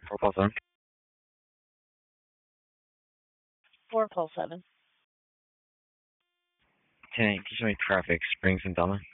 4 call 7. 4 call 7. 10 8, teach me traffic, Springs and Thelma.